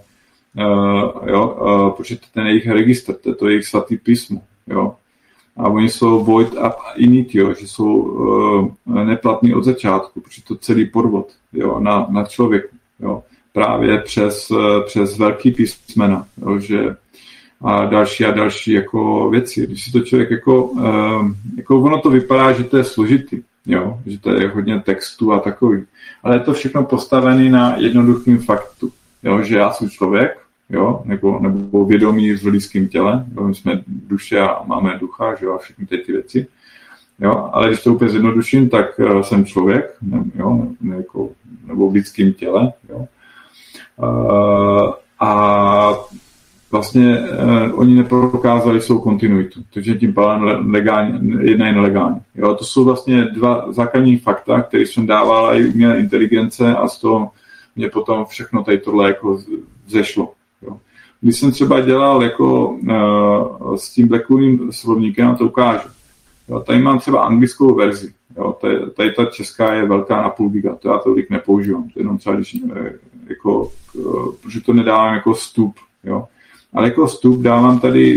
protože ten jejich registr, to je jejich svatý písmo, jo. A oni jsou void ab initio, že jsou neplatní od začátku, protože to celý podvod, jo, na člověku, jo. Právě přes velký písmena, jo, že a další jako věci. Když si to člověk jako ono to vypadá, že to je složitý, jo, že to je hodně textu a takový, ale je to všechno postavené na jednoduchým faktu, jo, že já jsem člověk, jo, nebo vědomí v lidském těle, jo, my jsme duše a máme ducha, že jo, a všechny ty věci, jo, ale když to úplně zjednoduším, tak jsem člověk, jo, nebo v lidském těle, jo. A vlastně oni neprokázali svou kontinuitu, takže tím pádem jednají nelegálně. Jo, to jsou vlastně 2 základní fakta, které jsem dával i umělé inteligence a z toho mě potom všechno tady tohle jako vzešlo. Jo. Když jsem třeba dělal jako s tím Blackovým slovníkem, to ukážu. Jo, tady mám třeba anglickou verzi. Jo, tady ta česká je velká na půl giga, to já tolik nepoužívám, to jenom třeba když, jako, protože to nedávám jako vstup, jo. Ale jako vstup dávám tady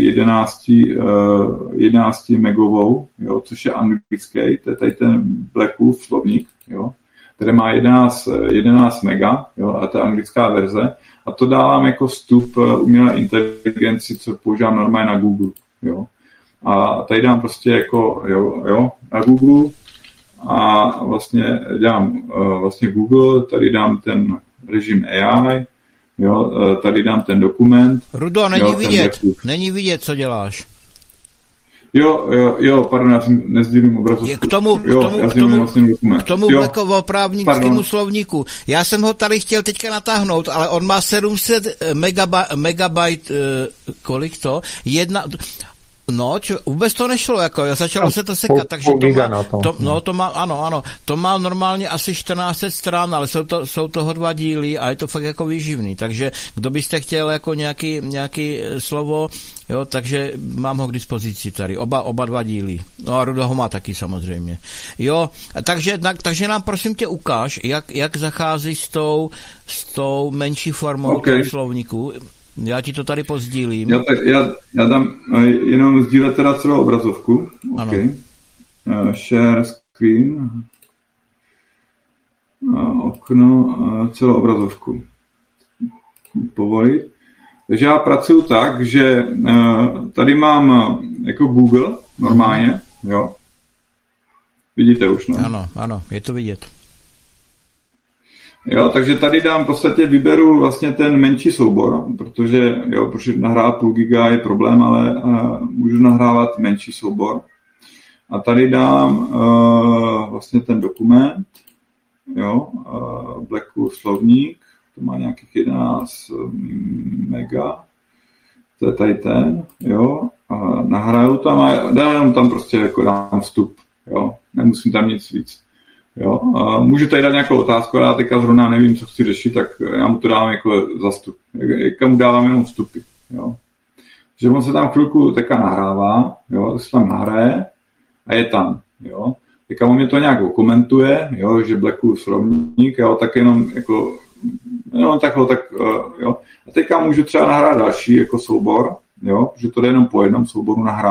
11 megovou, jo, což je anglický, to je tady ten Blackwood slovník, jo, který má 11 mega, jo, a to je anglická verze, a to dávám jako vstup umělé inteligenci, co používám normálně na Google, jo. A tady dám prostě jako, jo, na Google a vlastně dám vlastně Google, tady dám ten režim AI, jo, tady dám ten dokument. Rudo, není vidět, co děláš. Jo, pardon, já jsem nezdílím obrazovku. K tomu Blackovo právnickému slovníku. Já jsem ho tady chtěl teďka natáhnout, ale on má 700 megabyte, kolik to? Vůbec to nešlo, jako, začalo se to sekat, takže to má normálně asi 14 stran, ale jsou toho 2 díly a je to fakt jako výživný, takže kdo byste chtěl jako nějaký slovo, jo, takže mám ho k dispozici tady, oba 2 díly, no a Rudo ho má taky samozřejmě, jo, takže nám prosím tě ukáž, jak zachází s tou menší formou toho slovníku. Já ti to tady pozdílím. Já dám jenom sdílet teda celou obrazovku. Okay. Share screen. Okno, celou obrazovku. Povolit. Takže já pracuji tak, že tady mám jako Google normálně, jo. Vidíte už, no? Ano, je to vidět. Jo, takže tady dám v podstatě vyberu vlastně ten menší soubor, protože nahrávat půl giga je problém, ale můžu nahrávat menší soubor. A tady dám vlastně ten dokument, jo, Blacku slovník, to má nějakých 11 mega, to je tady ten, jo, a nahraju tam a dám tam prostě jako dám vstup, jo, nemusím tam nic víc. Jo, a můžu tady dát nějakou otázku, ale já teďka zrovna nevím, co chci řešit, tak já mu to dám jako za vstup. Jaká mu dávám jenom vstupy, jo. Že on se tam chvilku teďka nahrává, jo, to se tam nahraje a je tam, jo. Teďka on mě to nějak komentuje, jo, že Blacku srovník, jo, tak jenom jako, jo. A teďka můžu třeba nahrát další jako soubor, jo, že to jde jenom po jednom souboru nahrát.